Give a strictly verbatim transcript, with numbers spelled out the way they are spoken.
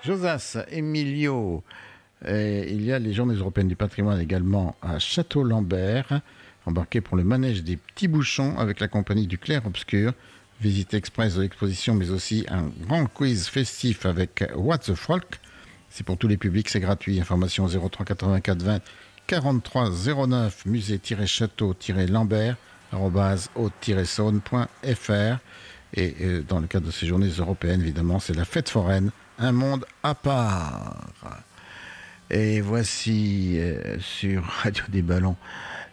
Josas, Emilio. Et il y a les Journées européennes du patrimoine également à Château-Lambert. Embarqué pour le manège des petits bouchons avec la compagnie du Clair-Obscur. Visite express de l'exposition, mais aussi un grand quiz festif avec What the Folk. C'est pour tous les publics, c'est gratuit. Information zéro trois quatre-vingt-quatre vingt quarante-trois zéro neuf musée-château-lambert arobase haute-saône point fr. Et euh, dans le cadre de ces journées européennes, évidemment, c'est la fête foraine, un monde à part. Et voici euh, sur Radio des Ballons